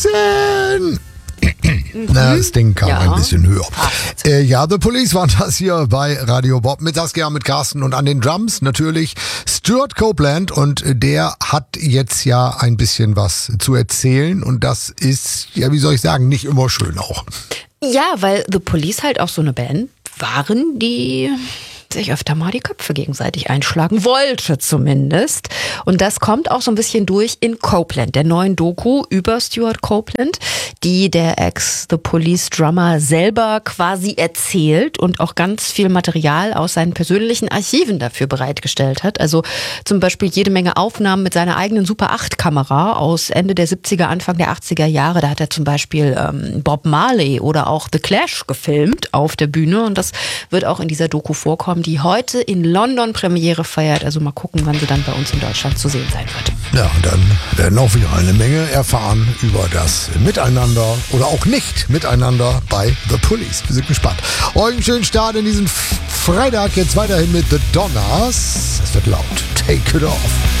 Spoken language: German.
Jackson. Na, das Ding kam ein bisschen höher. The Police waren das hier bei Radio Bob. Mittagsgern mit Carsten und an den Drums natürlich Stuart Copeland. Und der hat jetzt ja ein bisschen was zu erzählen. Und das ist, ja, wie soll ich sagen, nicht immer schön auch. Ja, weil The Police halt auch so eine Band waren, die sich öfter mal die Köpfe gegenseitig einschlagen wollte zumindest. Und das kommt auch so ein bisschen durch in Copeland, der neuen Doku über Stuart Copeland, die der Ex-The Police-Drummer selber quasi erzählt und auch ganz viel Material aus seinen persönlichen Archiven dafür bereitgestellt hat. Also zum Beispiel jede Menge Aufnahmen mit seiner eigenen Super 8-Kamera aus Ende der 70er, Anfang der 80er Jahre. Da hat er zum Beispiel Bob Marley oder auch The Clash gefilmt auf der Bühne. Und das wird auch in dieser Doku vorkommen, die heute in London Premiere feiert. Also mal gucken, wann sie dann bei uns in Deutschland zu sehen sein wird. Ja, und dann werden auch wieder eine Menge erfahren über das Miteinander oder auch nicht Miteinander bei The Police. Wir sind gespannt. Euch einen schönen Start in diesen Freitag. Jetzt weiterhin mit The Donners. Es wird laut. Take it off.